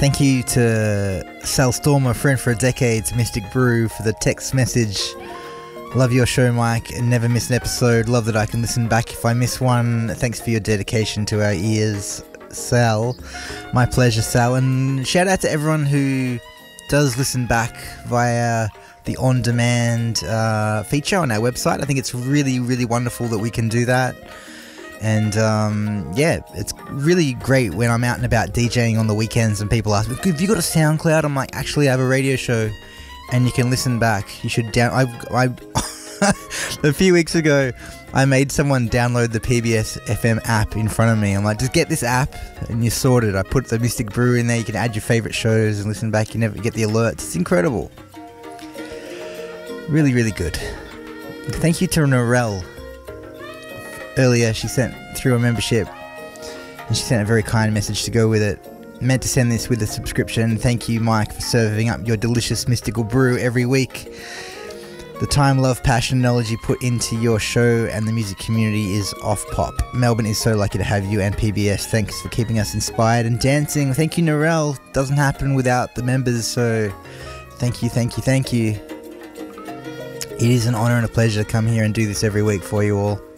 Thank you to Sal Stormer, friend for a decade, to Mystic Brew for the text message. Love your show, Mike, and never miss an episode. Love that I can listen back if I miss one. Thanks for your dedication to our ears, Sal. My pleasure, Sal. And shout out to everyone who does listen back via the on-demand feature on our website. I think it's really, really wonderful that we can do that. And yeah, it's really great when I'm out and about DJing on the weekends and people ask me, have you got a SoundCloud? I'm like, actually I have a radio show and you can listen back. You should a few weeks ago I made someone download the PBS FM app in front of me. I'm like, just get this app and you're sorted. I put the Mystic Brew in there, you can add your favourite shows and listen back. You never get the alerts. It's incredible. Really, really good. Thank you to Norelle. Earlier she sent through a membership and she sent a very kind message to go with it. Meant to send this with a subscription. Thank you, Mike, for serving up your delicious mystical brew every week. The time, love, passion, knowledge you put into your show and the music community is off pop. Melbourne is so lucky to have you and PBS. Thanks for keeping us inspired and dancing. Thank you, Norelle. Doesn't happen without the members, so thank you, thank you, thank you. It is an honour and a pleasure to come here and do this every week for you all.